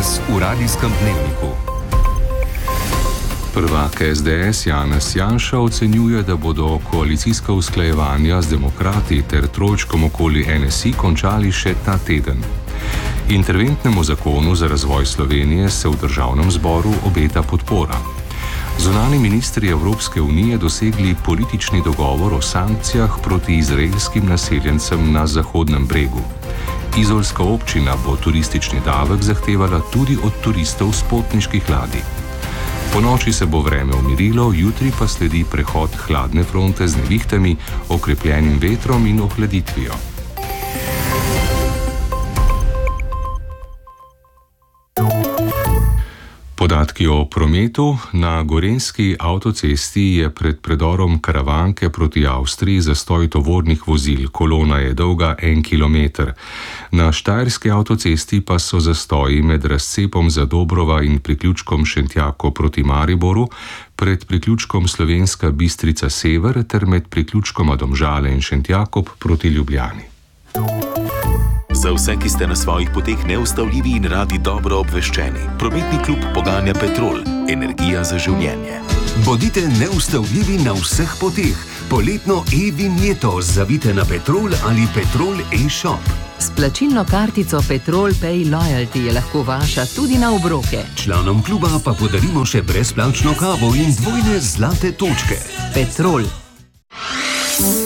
Danes v Radijskem dnevniku. Prvak SDS Janez Janša ocenjuje, da bodo koalicijska usklajevanja z demokrati ter trojčkom okoli NSI končali še ta teden. Interventnemu zakonu za razvoj Slovenije se v državnem zboru obeta podpora. Zunanji ministri Evropske unije dosegli politični dogovor o sankcijah proti izraelskim naseljencem na Zahodnem bregu. Izolska občina bo turistični davek zahtevala tudi od turistov s potniških ladij. Po noči se bo vreme umirilo, jutri pa sledi prehod hladne fronte z nevihtami, okrepljenim vetrom in ohladitvijo. Podatki o prometu. Na gorenjski avtocesti je pred predorom Karavanke proti Avstriji zastoj tovornih vozil, kolona je dolga 1 kilometer. Na štajerski avtocesti pa so zastoji med razcepom Zadobrova in priključkom Šentjako proti Mariboru, pred priključkom Slovenska Bistrica Sever ter med priključkoma Domžale in Šentjakob proti Ljubljani. Za vse, ki ste na svojih poteh neustavljivi in radi dobro obveščeni, prometni klub poganja Petrol, energija za življenje. Bodite neustavljivi na vseh poteh. Poletno e-vinjeto zavite na Petrol ali Petrol e-shop. S plačilno kartico Petrol Pay Loyalty je lahko vaša tudi na obroke. Članom kluba pa podarimo še brezplačno kavo in dvojne zlate točke. Petrol.